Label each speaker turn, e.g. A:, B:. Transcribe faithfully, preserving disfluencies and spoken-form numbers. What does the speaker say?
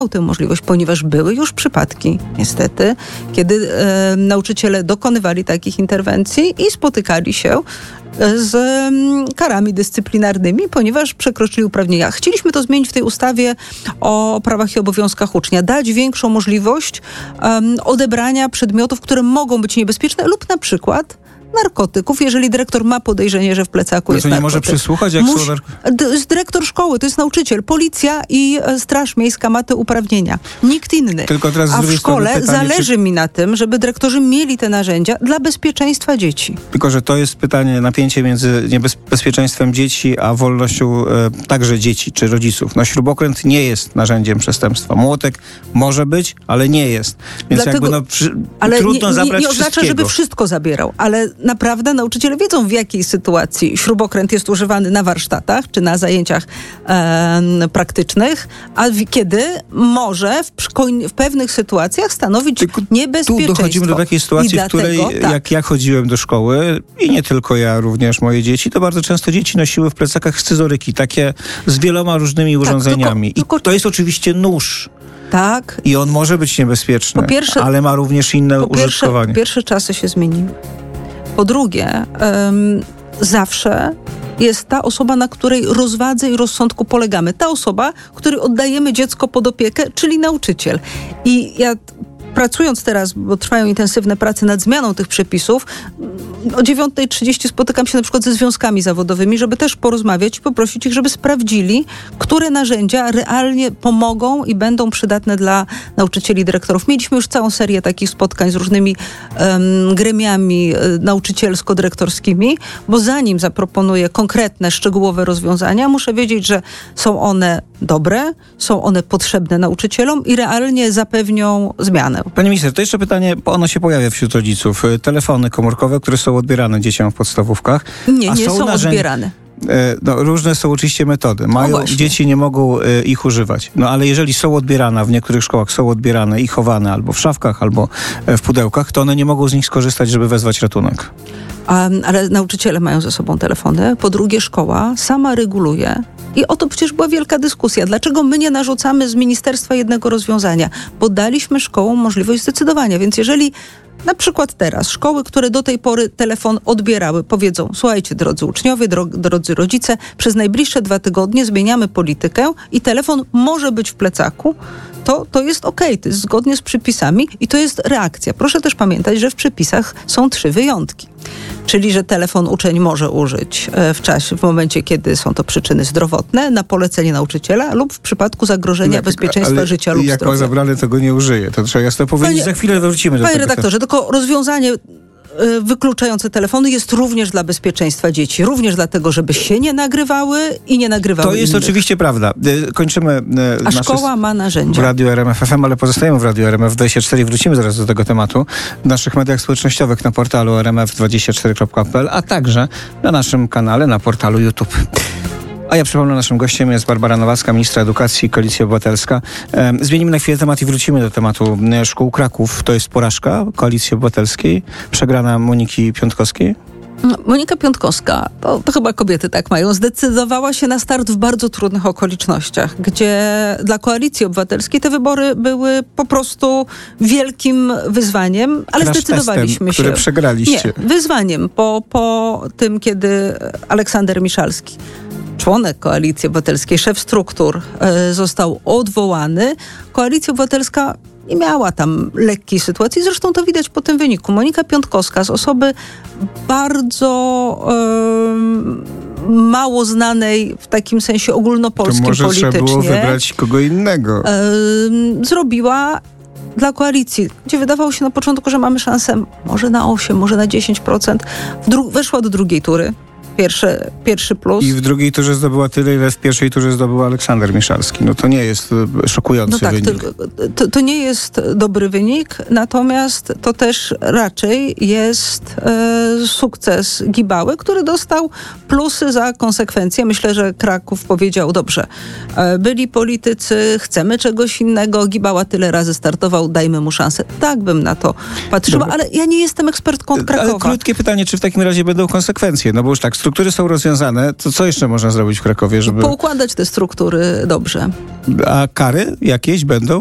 A: tę możliwość, ponieważ były już przypadki, niestety, kiedy e, nauczyciele dokonywali takich interwencji i spotykali się z um, karami dyscyplinarnymi, ponieważ przekroczyli uprawnienia. Chcieliśmy to zmienić w tej ustawie o prawach i obowiązkach ucznia. Dać większą możliwość um, odebrania przedmiotów, które mogą być niebezpieczne lub na przykład narkotyków, jeżeli dyrektor ma podejrzenie, że w plecaku
B: no
A: jest
B: to nie
A: narkotyk.
B: może przysłuchać, jak
A: Musi,
B: są
A: d- dyrektor szkoły, to jest nauczyciel. Policja i e, Straż Miejska ma te uprawnienia. Nikt inny.
B: Tylko teraz z
A: A w
B: drugiej
A: szkole
B: strony pytanie,
A: zależy
B: czy...
A: mi na tym, żeby dyrektorzy mieli te narzędzia dla bezpieczeństwa dzieci.
B: Tylko, że to jest pytanie, napięcie między niebezpieczeństwem dzieci, a wolnością e, także dzieci czy rodziców. No śrubokręt nie jest narzędziem przestępstwa. Młotek może być, ale nie jest. Więc
A: Dlatego,
B: jakby no, przy,
A: ale
B: trudno
A: nie,
B: zabrać
A: nie, nie oznacza,
B: wszystkiego.
A: żeby wszystko zabierał, ale naprawdę nauczyciele wiedzą, w jakiej sytuacji śrubokręt jest używany na warsztatach czy na zajęciach e, praktycznych, a w, kiedy może w, w pewnych sytuacjach stanowić
B: Tylko
A: niebezpieczeństwo.
B: Tu dochodzimy do takiej sytuacji, w której
A: dlatego, tak.
B: jak ja chodziłem do szkoły i nie tylko ja, również moje dzieci, to bardzo często dzieci nosiły w plecakach scyzoryki, takie z wieloma różnymi urządzeniami.
A: Tak, tylko, tylko...
B: I to jest oczywiście nóż.
A: Tak.
B: I on może być niebezpieczny,
A: Po pierwsze,
B: ale ma również inne
A: po pierwsze,
B: użytkowanie.
A: Po pierwsze, czasy się zmieniły. Po drugie, um, zawsze jest ta osoba, na której rozwadze i rozsądku polegamy. Ta osoba, której oddajemy dziecko pod opiekę, czyli nauczyciel. I ja pracując teraz, bo trwają intensywne prace nad zmianą tych przepisów, o dziewiąta trzydzieści spotykam się na przykład ze związkami zawodowymi, żeby też porozmawiać i poprosić ich, żeby sprawdzili, które narzędzia realnie pomogą i będą przydatne dla nauczycieli i dyrektorów. Mieliśmy już całą serię takich spotkań z różnymi um, gremiami nauczycielsko-dyrektorskimi, bo zanim zaproponuję konkretne, szczegółowe rozwiązania, muszę wiedzieć, że są one dobre, są one potrzebne nauczycielom i realnie zapewnią zmianę.
B: Pani minister, to jeszcze pytanie, bo ono się pojawia wśród rodziców. Telefony komórkowe, które są odbierane dzieciom w podstawówkach.
A: Nie,
B: a
A: nie
B: są,
A: są
B: narzędzia...
A: odbierane.
B: No, różne są oczywiście metody. Mają,
A: no
B: dzieci nie mogą y, ich używać. No ale jeżeli są odbierane, w niektórych szkołach są odbierane i chowane albo w szafkach, albo w pudełkach, to one nie mogą z nich skorzystać, żeby wezwać ratunek.
A: Um, ale nauczyciele mają ze sobą telefony. Po drugie, szkoła sama reguluje. I o to przecież była wielka dyskusja. Dlaczego my nie narzucamy z ministerstwa jednego rozwiązania? Bo daliśmy szkołom możliwość zdecydowania. Więc jeżeli na przykład teraz szkoły, które do tej pory telefon odbierały, powiedzą: słuchajcie, drodzy uczniowie, dro- drodzy rodzice, przez najbliższe dwa tygodnie zmieniamy politykę i telefon może być w plecaku, to, to jest okej, to jest zgodnie z przepisami i to jest reakcja. Proszę też pamiętać, że w przepisach są trzy wyjątki. Czyli, że telefon uczeń może użyć w czasie, w momencie, kiedy są to przyczyny zdrowotne, na polecenie nauczyciela lub w przypadku zagrożenia
B: Jak,
A: bezpieczeństwa
B: ale
A: życia lub
B: jak
A: zdrowia.
B: ma zabrane, to go nie użyje. To trzeba jasno powiedzieć.
A: Panie,
B: Za chwilę wrócimy do
A: Panie
B: tego.
A: redaktorze, tylko rozwiązanie wykluczające telefony jest również dla bezpieczeństwa dzieci. Również dlatego, żeby się nie nagrywały i nie nagrywały
B: To jest
A: innych.
B: oczywiście prawda. Kończymy
A: A
B: nasze
A: szkoła ma narzędzia.
B: w Radiu R M F F M, ale pozostajemy w Radiu R M F dwadzieścia cztery. Wrócimy zaraz do tego tematu. W naszych mediach społecznościowych na portalu r m f dwadzieścia cztery kropka p l, a także na naszym kanale na portalu YouTube. A ja przypomnę, naszym gościem jest Barbara Nowacka, ministra edukacji, Koalicja Obywatelska. Zmienimy na chwilę temat i wrócimy do tematu szkół Kraków. To jest porażka Koalicji Obywatelskiej, przegrana Moniki Piątkowskiej.
A: Monika Piątkowska, to, to chyba kobiety tak mają, zdecydowała się na start w bardzo trudnych okolicznościach, gdzie dla Koalicji Obywatelskiej te wybory były po prostu wielkim wyzwaniem, ale
B: Crash
A: zdecydowaliśmy
B: testem,
A: się.
B: które przegraliście.
A: Nie, wyzwaniem po, po tym, kiedy Aleksander Miszalski, członek Koalicji Obywatelskiej, szef struktur, e, został odwołany. Koalicja Obywatelska nie miała tam lekkiej sytuacji. Zresztą to widać po tym wyniku. Monika Piątkowska z osoby bardzo e, mało znanej w takim sensie ogólnopolskim
B: politycznie. To może
A: politycznie.
B: trzeba było wybrać kogo innego.
A: E, zrobiła dla koalicji, gdzie wydawało się na początku, że mamy szansę może na osiem, może na dziesięć procent. W dru- weszła do drugiej tury. Pierwszy, pierwszy plus.
B: I w drugiej turze zdobyła tyle, ile w pierwszej turze zdobył Aleksander Miszalski. No to nie jest szokujący
A: no tak,
B: wynik.
A: To, to, to nie jest dobry wynik, natomiast to też raczej jest e, sukces Gibały, który dostał plusy za konsekwencje. Myślę, że Kraków powiedział: dobrze, e, byli politycy, chcemy czegoś innego, Gibała tyle razy startował, dajmy mu szansę. Tak bym na to patrzyła, Dobra. ale ja nie jestem ekspertką od Krakowa.
B: Ale krótkie pytanie, czy w takim razie będą konsekwencje? No bo już tak, struktury są rozwiązane, to co jeszcze można zrobić w Krakowie, żeby...
A: Poukładać te struktury dobrze.
B: A kary jakieś będą?